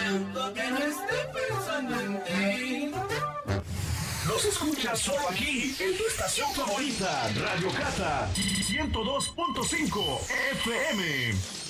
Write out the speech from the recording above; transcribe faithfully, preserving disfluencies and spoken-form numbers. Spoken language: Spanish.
siento que no esté pensando en ti. Nos escuchas solo aquí, en tu estación favorita, Radio Cata, ciento dos punto cinco F M.